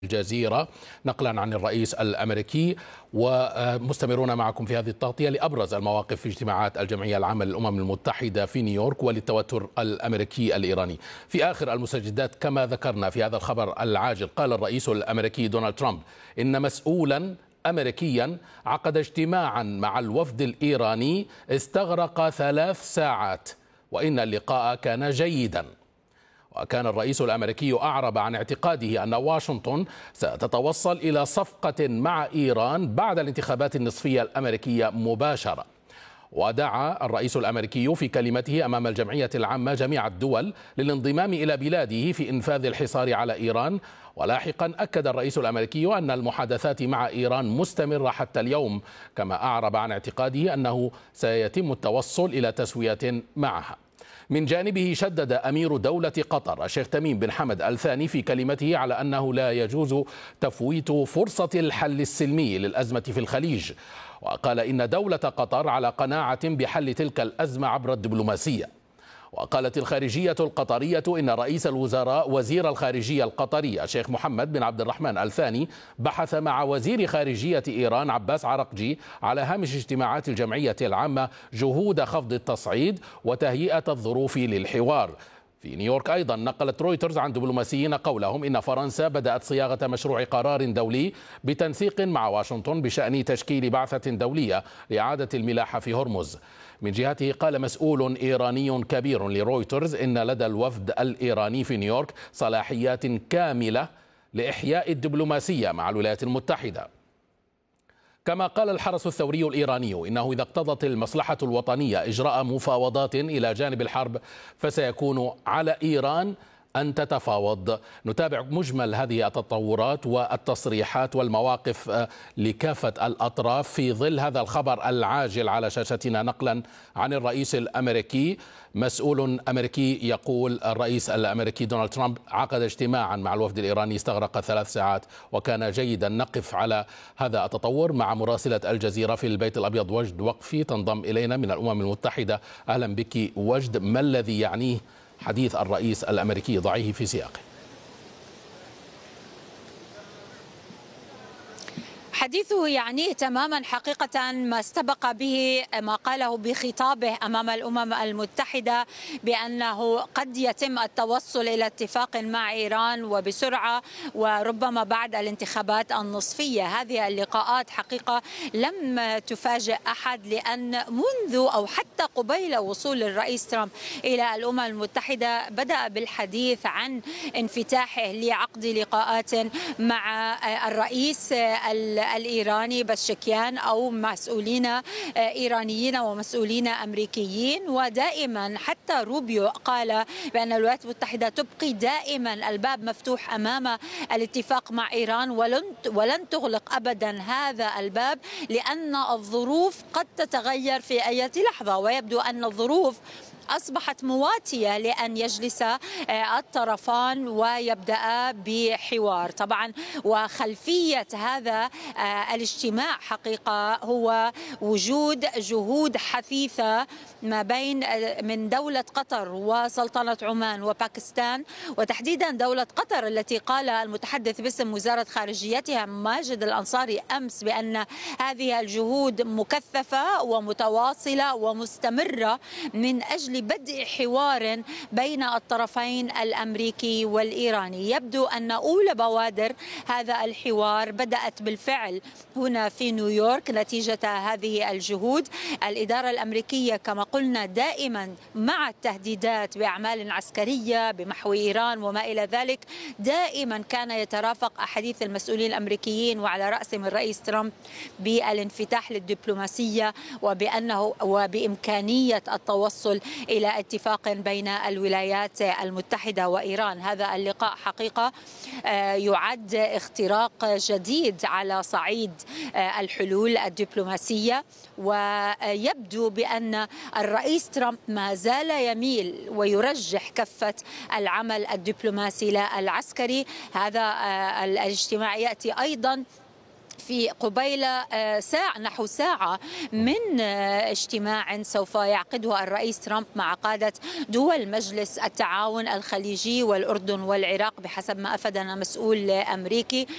الجزيرة نقلا عن الرئيس الأمريكي، ومستمرون معكم في هذه التغطية لأبرز المواقف في اجتماعات الجمعية العامة للأمم المتحدة في نيويورك وللتوتر الأمريكي الإيراني. في آخر المستجدات كما ذكرنا في هذا الخبر العاجل، قال الرئيس الأمريكي دونالد ترامب إن مسؤولا أمريكيا عقد اجتماعا مع الوفد الإيراني استغرق 3 ساعات، وإن اللقاء كان جيدا. وكان الرئيس الأمريكي أعرب عن اعتقاده أن واشنطن ستتوصل إلى صفقة مع إيران بعد الانتخابات النصفية الأمريكية مباشرة. ودعا الرئيس الأمريكي في كلمته أمام الجمعية العامة جميع الدول للانضمام إلى بلاده في إنفاذ الحصار على إيران. ولاحقا أكد الرئيس الأمريكي أن المحادثات مع إيران مستمرة حتى اليوم، كما أعرب عن اعتقاده أنه سيتم التوصل إلى تسوية معها. من جانبه شدد أمير دولة قطر الشيخ تميم بن حمد الثاني في كلمته على أنه لا يجوز تفويت فرصة الحل السلمي للأزمة في الخليج، وقال إن دولة قطر على قناعة بحل تلك الأزمة عبر الدبلوماسية. وقالت الخارجية القطرية إن رئيس الوزراء وزير الخارجية القطري الشيخ محمد بن عبد الرحمن الثاني بحث مع وزير خارجية إيران عباس عرقجي على هامش اجتماعات الجمعية العامة جهود خفض التصعيد وتهيئة الظروف للحوار. في نيويورك أيضا نقلت رويترز عن دبلوماسيين قولهم إن فرنسا بدأت صياغة مشروع قرار دولي بتنسيق مع واشنطن بشأن تشكيل بعثة دولية لإعادة الملاحة في هرمز. من جهته قال مسؤول إيراني كبير لرويترز إن لدى الوفد الإيراني في نيويورك صلاحيات كاملة لإحياء الدبلوماسية مع الولايات المتحدة. كما قال الحرس الثوري الإيراني إنه إذا اقتضت المصلحة الوطنية إجراء مفاوضات إلى جانب الحرب فسيكون على إيران أن تتفاوض. نتابع مجمل هذه التطورات والتصريحات والمواقف لكافة الأطراف في ظل هذا الخبر العاجل على شاشتنا نقلا عن الرئيس الأمريكي. مسؤول أمريكي يقول الرئيس الأمريكي دونالد ترامب عقد اجتماعا مع الوفد الإيراني استغرق 3 ساعات وكان جيدا. نقف على هذا التطور مع مراسلة الجزيرة في البيت الأبيض وجد وقفي تنضم إلينا من الأمم المتحدة. أهلا بك وجد، ما الذي يعنيه حديث الرئيس الأمريكي؟ ضعيه في سياقه. حديثه يعنيه تماما حقيقة ما استبق به ما قاله بخطابه أمام الأمم المتحدة بأنه قد يتم التوصل إلى اتفاق مع إيران وبسرعة وربما بعد الانتخابات النصفية. هذه اللقاءات حقيقة لم تفاجئ أحد، لأن منذ أو حتى قبيل وصول الرئيس ترامب إلى الأمم المتحدة بدأ بالحديث عن انفتاحه لعقد لقاءات مع الرئيس الإيراني بشكيان أو مسؤولين إيرانيين ومسؤولين أمريكيين. ودائما حتى روبيو قال بأن الولايات المتحدة تبقي دائما الباب مفتوح أمام الاتفاق مع إيران ولن تغلق أبدا هذا الباب، لأن الظروف قد تتغير في أي لحظة، ويبدو أن الظروف أصبحت مواتية لأن يجلس الطرفان ويبدأ بحوار. طبعا وخلفية هذا الاجتماع حقيقة هو وجود جهود حثيثة ما بين من دولة قطر وسلطنة عمان وباكستان، وتحديدا دولة قطر التي قال المتحدث باسم وزارة خارجيتها ماجد الأنصاري أمس بأن هذه الجهود مكثفة ومتواصلة ومستمرة من أجل بدء حوار بين الطرفين الأمريكي والإيراني. يبدو أن أولى بوادر هذا الحوار بدأت بالفعل هنا في نيويورك نتيجة هذه الجهود. الإدارة الأمريكية كما قلنا دائما مع التهديدات بأعمال عسكرية بمحو إيران وما إلى ذلك دائما كان يترافق أحاديث المسؤولين الأمريكيين وعلى رأسهم الرئيس ترامب بالانفتاح للدبلوماسية وبأنه وبإمكانية التوصل إلى اتفاق بين الولايات المتحدة وإيران. هذا اللقاء حقيقة يعد اختراق جديد على صعيد الحلول الدبلوماسية، ويبدو بأن الرئيس ترامب ما زال يميل ويرجح كفة العمل الدبلوماسي لا العسكري. هذا الاجتماع يأتي أيضا في قبيل نحو ساعة من اجتماع سوف يعقده الرئيس ترامب مع قادة دول مجلس التعاون الخليجي والأردن والعراق بحسب ما أفادنا مسؤول أمريكي.